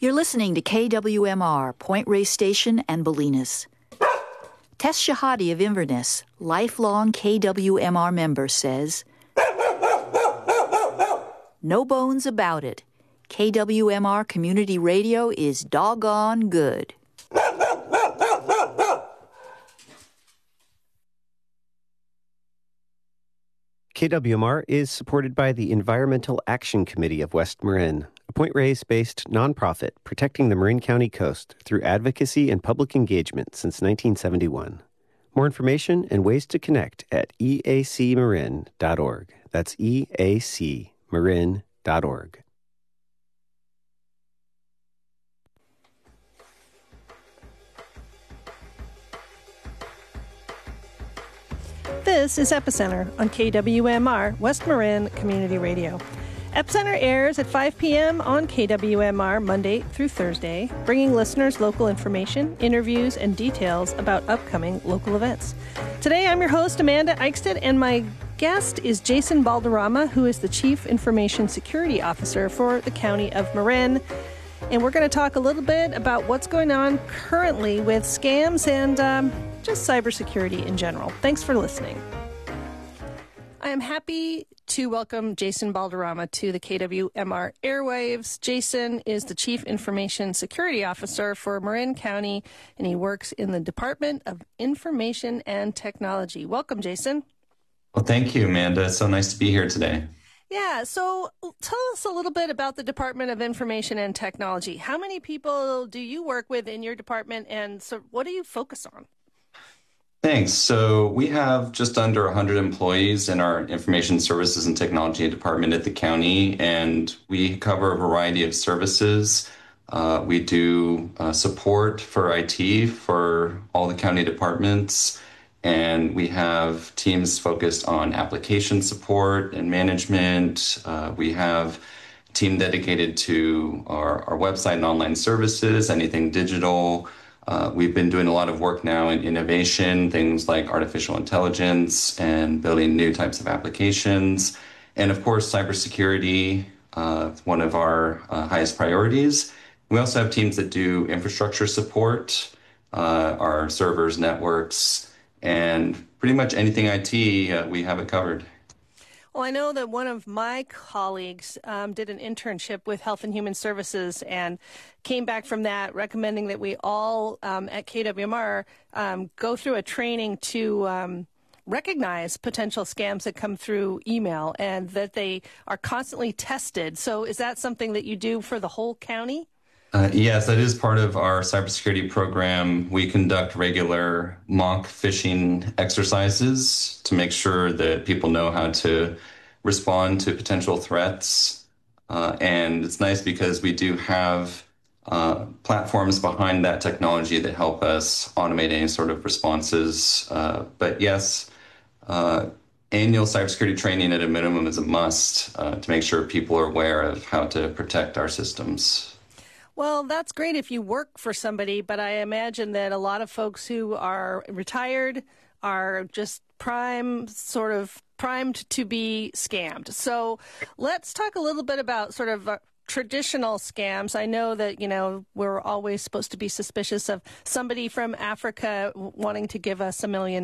You're listening to KWMR, Point Reyes Station and Bolinas. Tess Shahadi of Inverness, lifelong KWMR member, says, "No bones about it. KWMR Community Radio is doggone good." KWMR is supported by the Environmental Action Committee of West Marin, a Point Reyes-based nonprofit protecting the Marin County coast through advocacy and public engagement since 1971. More information and ways to connect at eacmarin.org. That's eacmarin.org. This is Epicenter on KWMR, West Marin Community Radio. Epicenter airs at 5 p.m. on KWMR Monday through Thursday, bringing listeners local information, interviews, and details about upcoming local events. Today, I'm your host, Amanda Eichstedt, and my guest is Jason Balderrama, who is the Chief Information Security Officer for the County of Marin. And we're going to talk a little bit about what's going on currently with scams and just cybersecurity in general. Thanks for listening. I am happy to welcome Jason Balderrama to the KWMR airwaves. Jason is the Chief Information Security Officer for Marin County, and he works in the Department of Information and Technology. Welcome, Jason. Well, thank you, Amanda. It's so nice to be here today. Yeah, so tell us a little bit about the Department of Information and Technology. How many people do you work with in your department, and so what do you focus on? Thanks. So we have just under 100 employees in our Information Services and Technology Department at the county, and we cover a variety of services. We do support for IT for all the county departments, and we have teams focused on application support and management. We have a team dedicated to our website and online services, anything digital. We've been doing a lot of work now in innovation, things like artificial intelligence and building new types of applications. And of course, cybersecurity, one of our highest priorities. We also have teams that do infrastructure support, our servers, networks, and pretty much anything IT, we have it covered. Well, I know that one of my colleagues did an internship with Health and Human Services and came back from that recommending that we all at KWMR go through a training to recognize potential scams that come through email and that they are constantly tested. So is that something that you do for the whole county? Yes, that is part of our cybersecurity program. We conduct regular mock phishing exercises to make sure that people know how to respond to potential threats. And it's nice because we do have platforms behind that technology that help us automate any sort of responses. But yes, annual cybersecurity training at a minimum is a must to make sure people are aware of how to protect our systems. Well, that's great if you work for somebody, but I imagine that a lot of folks who are retired are just primed to be scammed. So let's talk a little bit about sort of traditional scams. I know that, we're always supposed to be suspicious of somebody from Africa wanting to give us $1 million.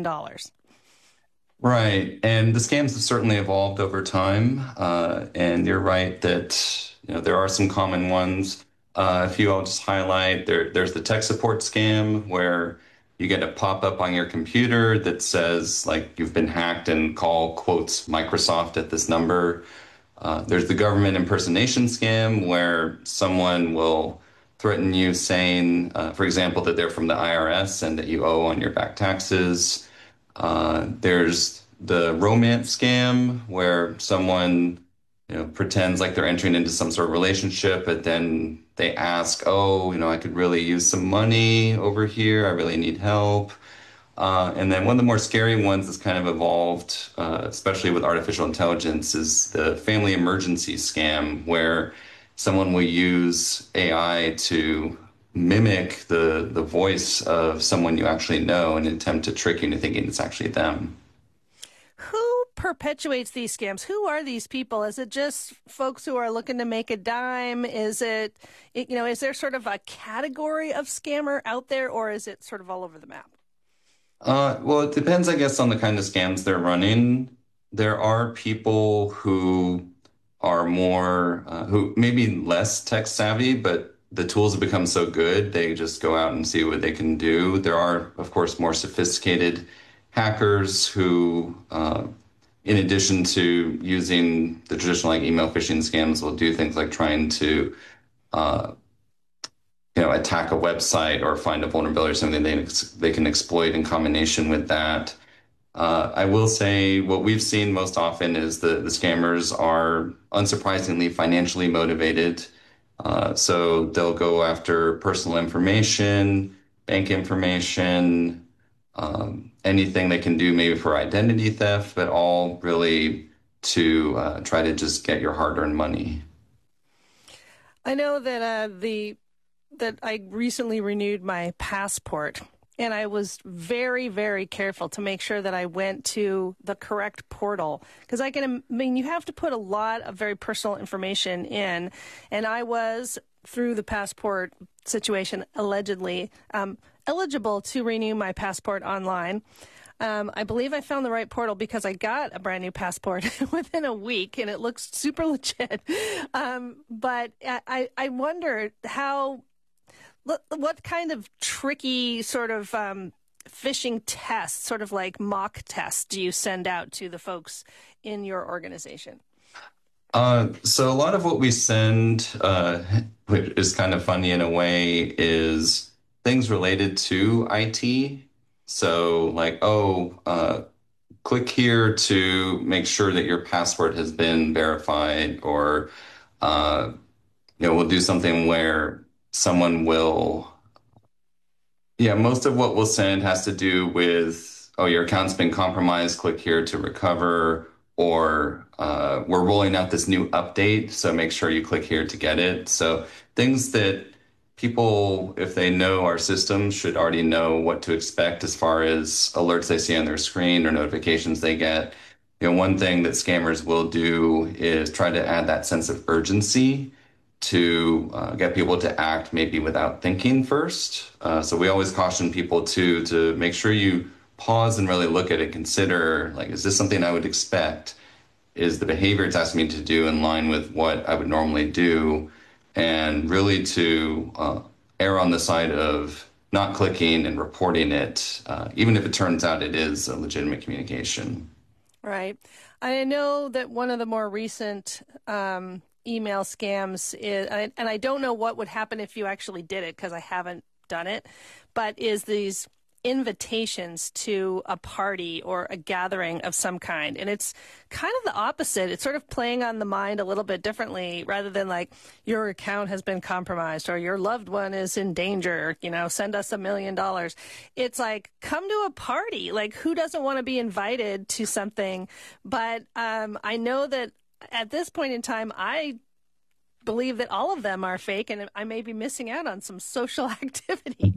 Right. And the scams have certainly evolved over time. And you're right that, there are some common ones. A few I'll just highlight. There's the tech support scam where you get a pop-up on your computer that says, like, you've been hacked and call, quotes, Microsoft at this number. There's the government impersonation scam where someone will threaten you saying, for example, that they're from the IRS and that you owe on your back taxes. There's the romance scam where someone pretends like they're entering into some sort of relationship, but then they ask, I could really use some money over here. I really need help. And then one of the more scary ones that's kind of evolved, especially with artificial intelligence, is the family emergency scam, where someone will use AI to mimic the voice of someone you actually know in an attempt to trick you into thinking it's actually them. Who perpetuates these scams? Who are these people? Is it just folks who are looking to make a dime? Is is there sort of a category of scammer out there, or is it sort of all over the map? Well, it depends, I guess, on the kind of scams they're running. There are people who are more, who maybe less tech savvy, but the tools have become so good, they just go out and see what they can do. There are, of course, more sophisticated hackers who, in addition to using the traditional like email phishing scams, will do things like trying to attack a website or find a vulnerability or something they can exploit in combination with that. I will say what we've seen most often is the scammers are unsurprisingly financially motivated. So they'll go after personal information, bank information, anything they can do maybe for identity theft, but all really to try to just get your hard-earned money. I know that that I recently renewed my passport, and I was very, very careful to make sure that I went to the correct portal, because you have to put a lot of very personal information in, and I was, through the passport situation, allegedly eligible to renew my passport online. I believe I found the right portal because I got a brand new passport within a week, and it looks super legit. But I wonder what kind of tricky sort of phishing tests, sort of like mock tests, do you send out to the folks in your organization? So a lot of what we send, which is kind of funny in a way, is things related to IT. So like, click here to make sure that your password has been verified, or, we'll do something where someone will, most of what we'll send has to do with, your account's been compromised, click here to recover, or we're rolling out this new update, so make sure you click here to get it. So things that people, if they know our system, should already know what to expect as far as alerts they see on their screen or notifications they get. One thing that scammers will do is try to add that sense of urgency to get people to act maybe without thinking first. So we always caution people to make sure you pause and really look at it, consider, like, is this something I would expect? Is the behavior it's asking me to do in line with what I would normally do? And really to err on the side of not clicking and reporting it, even if it turns out it is a legitimate communication. Right. I know that one of the more recent email scams is, and I don't know what would happen if you actually did it because I haven't done it, but is these invitations to a party or a gathering of some kind. And it's kind of the opposite. It's sort of playing on the mind a little bit differently, rather than like, your account has been compromised or your loved one is in danger, send us $1 million. It's like, come to a party. Like, who doesn't want to be invited to something? But I know that at this point in time, I believe that all of them are fake, and I may be missing out on some social activity.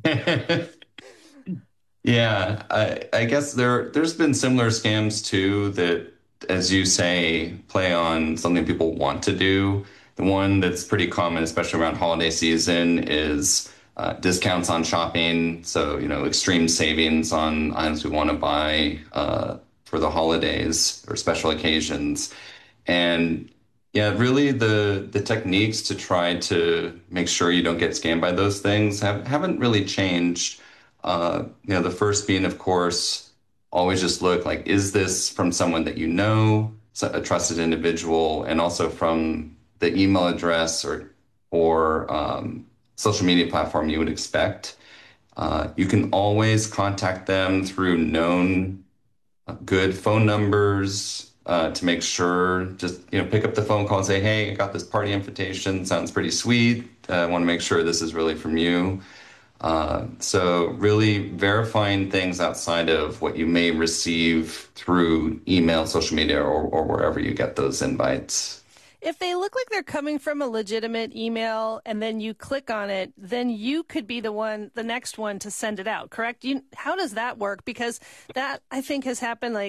Yeah, I guess there's been similar scams too that, as you say, play on something people want to do. The one that's pretty common, especially around holiday season, is discounts on shopping. So, extreme savings on items we want to buy for the holidays or special occasions. And yeah, really the techniques to try to make sure you don't get scammed by those things haven't really changed. The first being, of course, always just look like, is this from someone that you know, a trusted individual, and also from the email address or social media platform you would expect. You can always contact them through known good phone numbers to make sure, just pick up the phone call and say, hey, I got this party invitation, sounds pretty sweet. I want to make sure this is really from you. So really verifying things outside of what you may receive through email, social media, or wherever you get those invites. If they look like they're coming from a legitimate email and then you click on it, then you could be the next one to send it out, correct? How does that work? Because that, I think, has happened like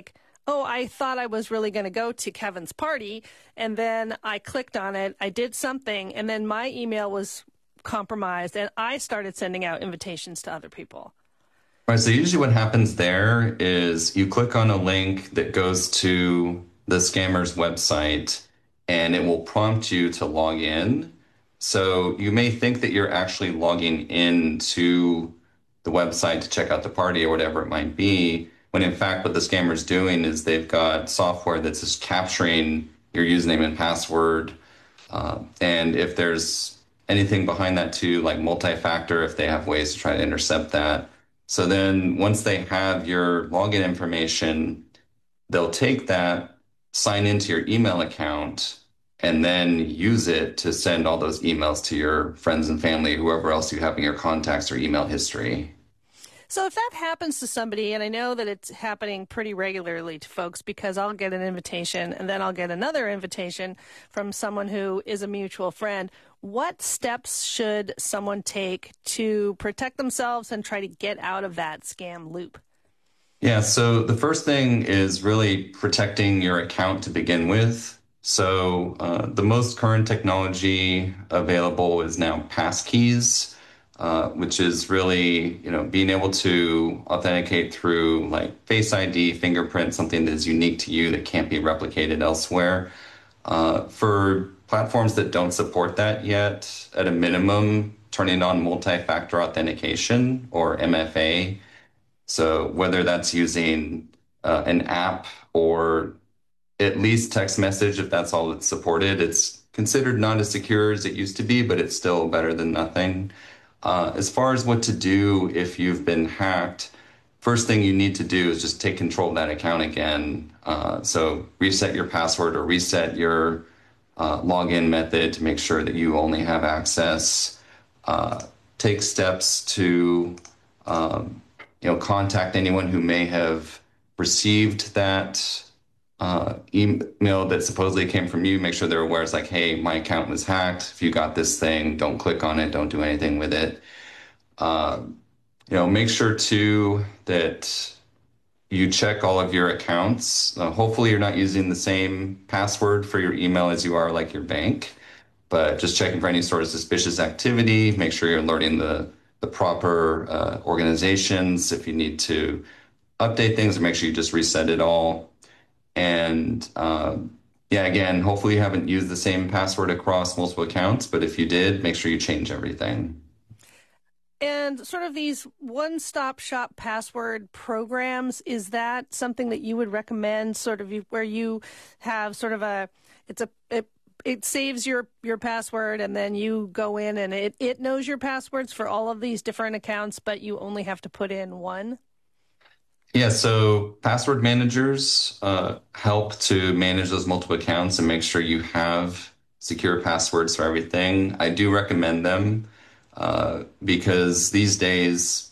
oh, I thought I was really going to go to Kevin's party, and then I clicked on it, I did something, and then my email was compromised, and I started sending out invitations to other people. Right, so usually what happens there is you click on a link that goes to the scammer's website, and it will prompt you to log in. So you may think that you're actually logging into the website to check out the party or whatever it might be, when in fact what the scammer's doing is they've got software that's just capturing your username and password. And if there's anything behind that too, like multi-factor, if they have ways to try to intercept that. So then once they have your login information, they'll take that, sign into your email account, and then use it to send all those emails to your friends and family, whoever else you have in your contacts or email history. So if that happens to somebody, and I know that it's happening pretty regularly to folks because I'll get an invitation and then I'll get another invitation from someone who is a mutual friend, what steps should someone take to protect themselves and try to get out of that scam loop? Yeah, so the first thing is really protecting your account to begin with. So the most current technology available is now passkeys. Which is really, being able to authenticate through like Face ID, fingerprint, something that is unique to you that can't be replicated elsewhere. For platforms that don't support that yet, at a minimum, turning on multi-factor authentication or MFA. So whether that's using an app or at least text message, if that's all that's supported, it's considered not as secure as it used to be, but it's still better than nothing. As far as what to do if you've been hacked, first thing you need to do is just take control of that account again. So reset your password or reset your login method to make sure that you only have access. Take steps to contact anyone who may have received that email that supposedly came from you. Make sure they're aware. It's like, hey, my account was hacked. If you got this thing, don't click on it. Don't do anything with it. Make sure too that you check all of your accounts. Hopefully you're not using the same password for your email as you are like your bank, but just checking for any sort of suspicious activity. Make sure you're alerting the proper organizations. If you need to update things, make sure you just reset it all. And again, hopefully you haven't used the same password across multiple accounts, but if you did, make sure you change everything. And sort of these one-stop shop password programs, is that something that you would recommend, sort of where you have sort of it saves your password and then you go in and it knows your passwords for all of these different accounts, but you only have to put in one? Yeah, so password managers help to manage those multiple accounts and make sure you have secure passwords for everything. I do recommend them because these days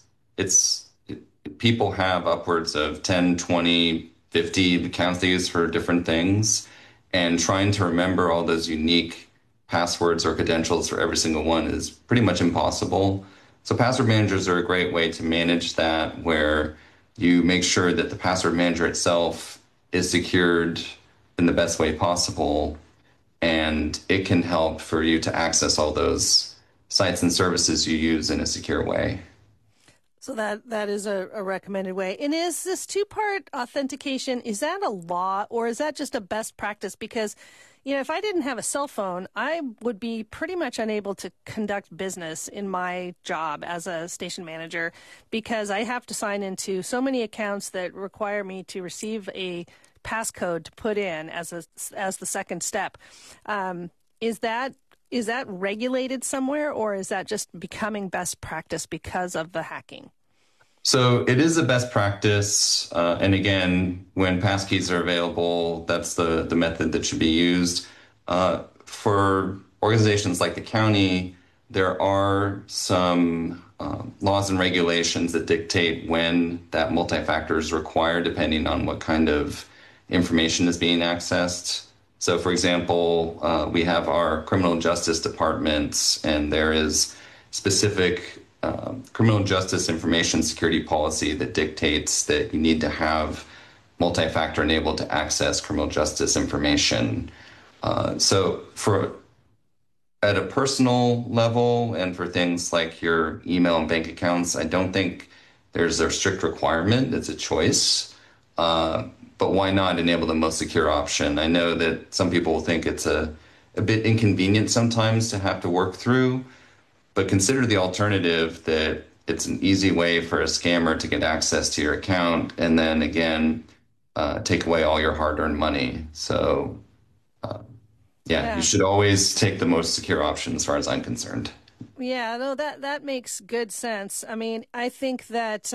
people have upwards of 10, 20, 50 accounts they use for different things, and trying to remember all those unique passwords or credentials for every single one is pretty much impossible. So password managers are a great way to manage that, where you make sure that the password manager itself is secured in the best way possible, and it can help for you to access all those sites and services you use in a secure way. So that is a recommended way. And is this two-part authentication, is that a law or is that just a best practice? Because, if I didn't have a cell phone, I would be pretty much unable to conduct business in my job as a station manager because I have to sign into so many accounts that require me to receive a passcode to put in as the second step. Is that regulated somewhere, or is that just becoming best practice because of the hacking? So it is a best practice. And again, when passkeys are available, that's the method that should be used. For organizations like the county, there are some laws and regulations that dictate when that multi-factor is required, depending on what kind of information is being accessed. So, for example, we have our criminal justice departments, and there is specific criminal justice information security policy that dictates that you need to have multi-factor enabled to access criminal justice information. So for at a personal level and for things like your email and bank accounts, I don't think there's a strict requirement. It's a choice. But why not enable the most secure option? I know that some people think it's a bit inconvenient sometimes to have to work through, but consider the alternative that it's an easy way for a scammer to get access to your account and then again, take away all your hard-earned money. So yeah, you should always take the most secure option as far as I'm concerned. Yeah, no, that makes good sense. I mean, I think that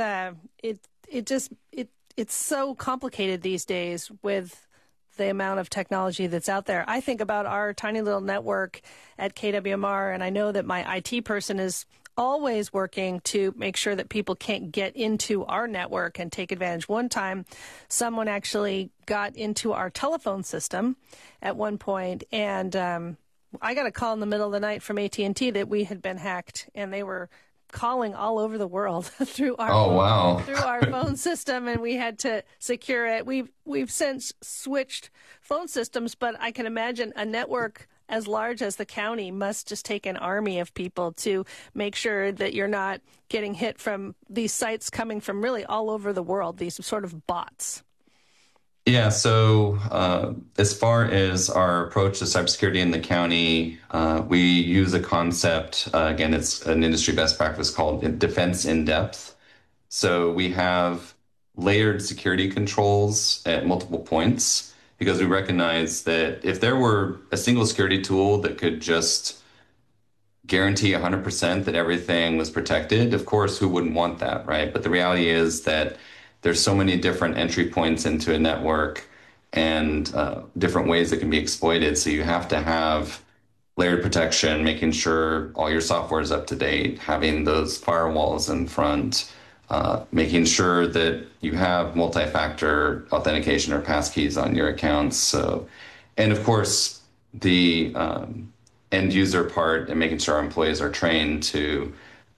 it's so complicated these days with the amount of technology that's out there. I think about our tiny little network at KWMR, and I know that my IT person is always working to make sure that people can't get into our network and take advantage. One time, someone actually got into our telephone system at one point, and I got a call in the middle of the night from AT&T that we had been hacked, and they were calling all over the world through our through our phone system, and we had to secure it. We've since switched phone systems, but I can imagine a network as large as the county must just take an army of people to make sure that you're not getting hit from these sites coming from really all over the world, these sort of bots. Yeah, so as far as our approach to cybersecurity in the county, we use a concept, again, it's an industry best practice called defense in depth. So we have layered security controls at multiple points because we recognize that if there were a single security tool that could just guarantee 100% that everything was protected, of course, who wouldn't want that, right? But the reality is that there's so many different entry points into a network and different ways that can be exploited. So you have to have layered protection, making sure all your software is up to date, having those firewalls in front, making sure that you have multi-factor authentication or passkeys on your accounts. So, and of course, the end user part and making sure our employees are trained to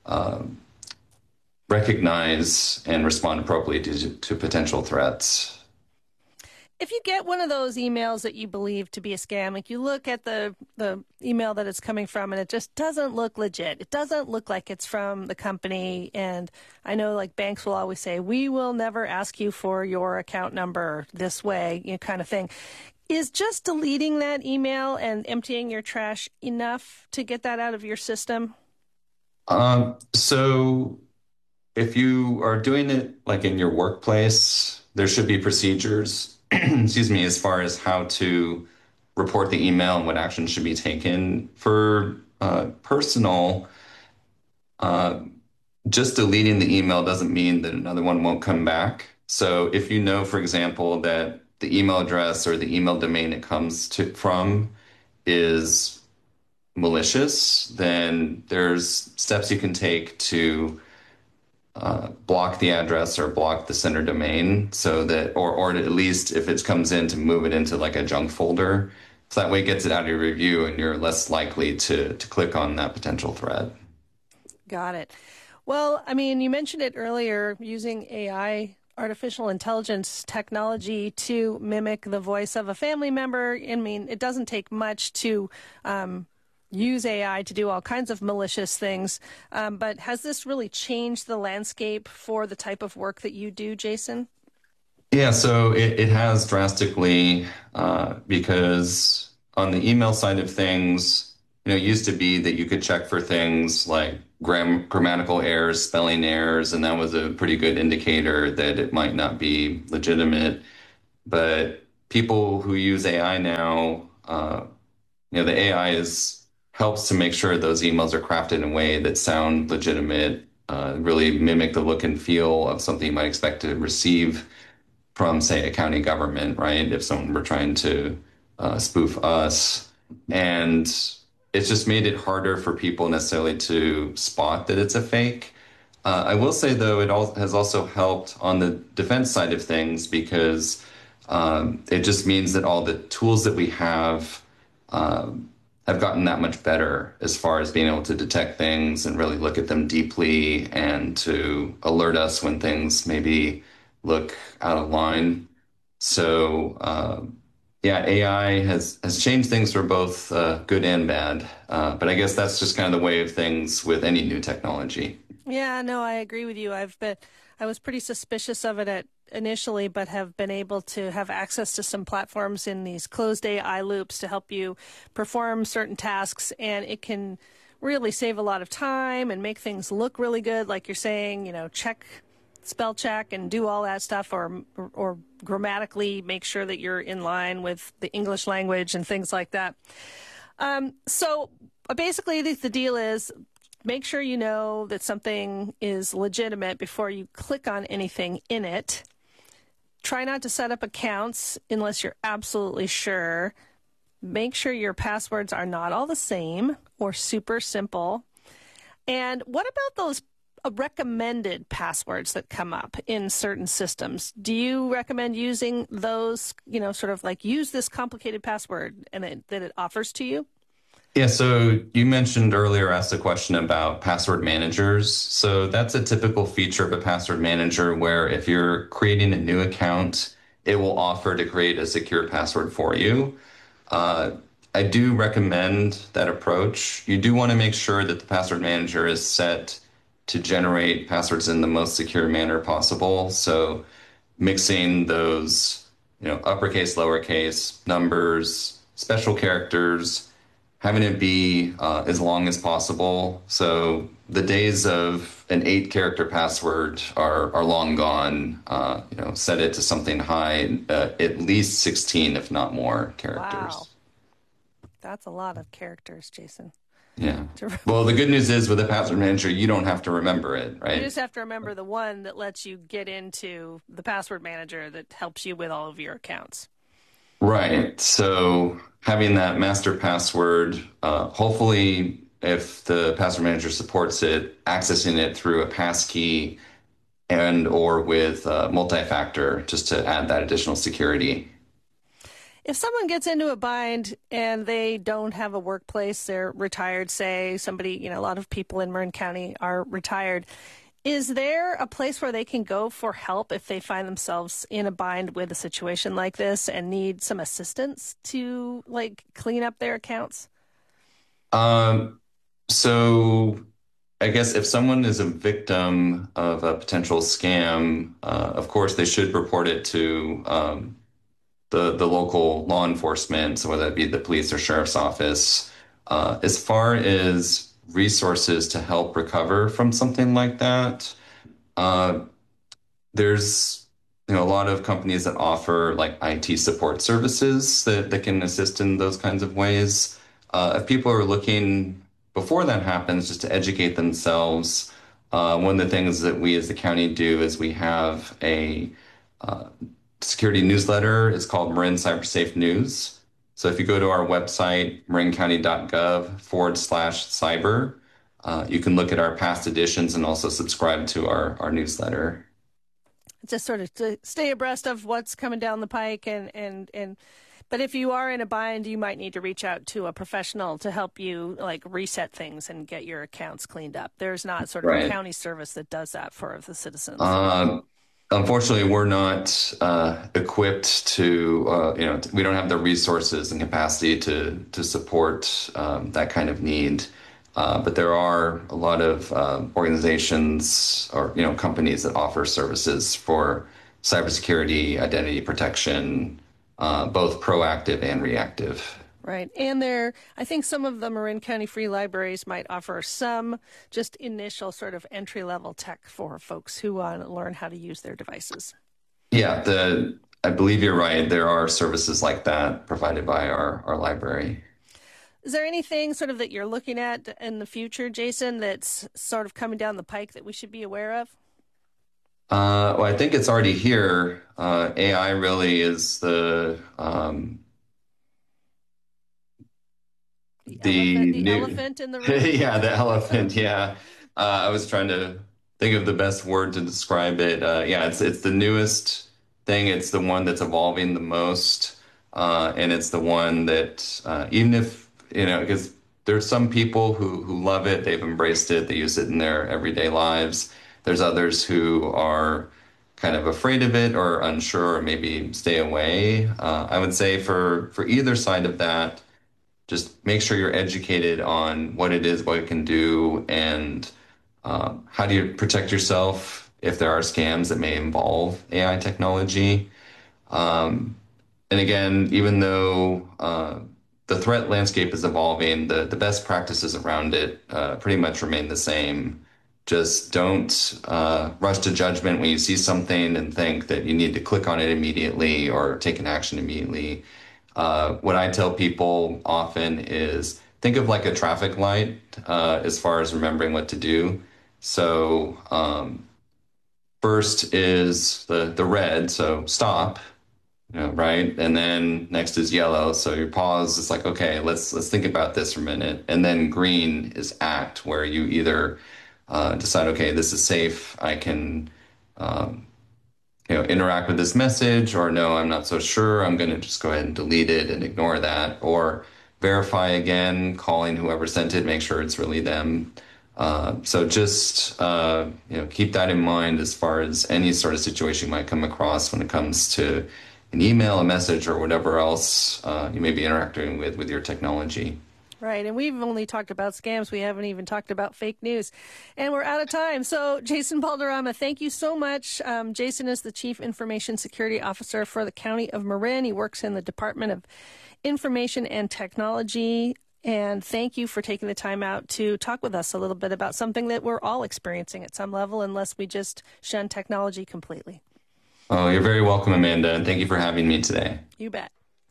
recognize and respond appropriately to potential threats. If you get one of those emails that you believe to be a scam, like you look at the email that it's coming from and it just doesn't look legit. It doesn't look like it's from the company. And I know like banks will always say, we will never ask you for your account number this way, you know, kind of thing. Is just deleting that email and emptying your trash enough to get that out of your system? So if you are doing it like in your workplace, there should be procedures, excuse me, as far as how to report the email and what action should be taken. For personal, just deleting the email doesn't mean that another one won't come back. So if you know, for example, that the email address or the email domain it comes from is malicious, then there's steps you can take to block the address or block the sender domain so that, or at least if it comes in, to move it into like a junk folder. So that way it gets it out of your review and you're less likely to click on that potential threat. Got it. Well, I mean, you mentioned it earlier, using AI, artificial intelligence technology to mimic the voice of a family member. I mean, it doesn't take much to use AI to do all kinds of malicious things. But has this really changed the landscape for the type of work that you do, Jason? Yeah, so it has drastically because on the email side of things, you know, it used to be that you could check for things like grammatical errors, spelling errors, and that was a pretty good indicator that it might not be legitimate. But people who use AI now, you know, the AI helps to make sure those emails are crafted in a way that sound legitimate, really mimic the look and feel of something you might expect to receive from, say, a county government, right? If someone were trying to spoof us. And it's just made it harder for people necessarily to spot that it's a fake. I will say, though, has also helped on the defense side of things because it just means that all the tools that we have gotten that much better as far as being able to detect things and really look at them deeply and to alert us when things maybe look out of line. So, yeah, AI has changed things for both good and bad. But I guess that's just kind of the way of things with any new technology. Yeah, no, I agree with you. I was pretty suspicious of it initially, but have been able to have access to some platforms in these closed AI loops to help you perform certain tasks, and it can really save a lot of time and make things look really good. Like you're saying, spell check and do all that stuff, or grammatically make sure that you're in line with the English language and things like that. So basically, the deal is make sure you know that something is legitimate before you click on anything in it. Try not to set up accounts unless you're absolutely sure. Make sure your passwords are not all the same or super simple. And what about those recommended passwords that come up in certain systems? Do you recommend using those, sort of like use this complicated password and that it offers to you? Yeah, so you mentioned earlier, asked a question about password managers. So that's a typical feature of a password manager where if you're creating a new account, it will offer to create a secure password for you. Uh, I do recommend that approach. You do want to make sure that the password manager is set to generate passwords in the most secure manner possible. So mixing those, uppercase, lowercase, numbers, special characters, having it be as long as possible. So the days of an 8-character password are long gone. Set it to something high, at least 16, if not more characters. Wow. That's a lot of characters, Jason. Yeah. Well, the good news is with a password manager, you don't have to remember it, right? You just have to remember the one that lets you get into the password manager that helps you with all of your accounts. Right. So having that master password, hopefully, if the password manager supports it, accessing it through a passkey and or with multi-factor just to add that additional security. If someone gets into a bind and they don't have a workplace, they're retired, say somebody, a lot of people in Marin County are retired. Is there a place where they can go for help if they find themselves in a bind with a situation like this and need some assistance to clean up their accounts? So I guess if someone is a victim of a potential scam, of course they should report it to the local law enforcement, so whether it be the police or sheriff's office. As far as resources to help recover from something like that, there's a lot of companies that offer like IT support services that can assist in those kinds of ways. If people are looking before that happens just to educate themselves, one of the things that we as the county do is we have a security newsletter. It's called Marin CyberSafe News. So if you go to our website, marincounty.gov/cyber, you can look at our past editions and also subscribe to our newsletter. Just sort of to stay abreast of what's coming down the pike but if you are in a bind, you might need to reach out to a professional to help you reset things and get your accounts cleaned up. There's not sort of a county service that does that for the citizens. Unfortunately, we're not equipped to, we don't have the resources and capacity to support that kind of need. But there are a lot of organizations or companies that offer services for cybersecurity, identity protection, both proactive and reactive. Right. And I think some of the Marin County Free Libraries might offer some just initial sort of entry-level tech for folks who want to learn how to use their devices. Yeah, I believe you're right. There are services like that provided by our library. Is there anything sort of that you're looking at in the future, Jason, that's sort of coming down the pike that we should be aware of? Well, I think it's already here. AI really is the elephant in the room. Yeah, the elephant. Yeah, I was trying to think of the best word to describe it. Yeah, it's the newest thing. It's the one that's evolving the most, and it's the one that even if because there's some people who love it, they've embraced it, they use it in their everyday lives. There's others who are kind of afraid of it or unsure or maybe stay away. I would say for either side of that, just make sure you're educated on what it is, what it can do, and how do you protect yourself if there are scams that may involve AI technology. And again, even though the threat landscape is evolving, the best practices around it pretty much remain the same. Just don't rush to judgment when you see something and think that you need to click on it immediately or take an action immediately. What I tell people often is think of like a traffic light as far as remembering what to do. So first is the red, so stop, right? And then next is yellow, so your pause is like, okay, let's think about this for a minute. And then green is act, where you either decide, okay, this is safe, I can interact with this message, or no, I'm not so sure, I'm going to just go ahead and delete it and ignore that, or verify again, calling whoever sent it, make sure it's really them. So just keep that in mind as far as any sort of situation you might come across when it comes to an email, a message, or whatever else you may be interacting with your technology. Right, and we've only talked about scams. We haven't even talked about fake news. And we're out of time. So, Jason Balderrama, thank you so much. Jason is the Chief Information Security Officer for the County of Marin. He works in the Department of Information and Technology. And thank you for taking the time out to talk with us a little bit about something that we're all experiencing at some level, unless we just shun technology completely. Oh, you're very welcome, Amanda, and thank you for having me today. You bet.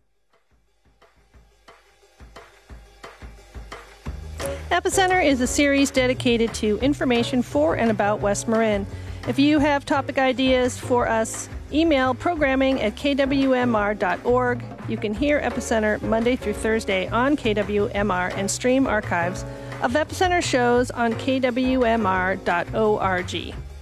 Epicenter is a series dedicated to information for and about West Marin. If you have topic ideas for us, email programming@kwmr.org. You can hear Epicenter Monday through Thursday on KWMR and stream archives of Epicenter shows on kwmr.org.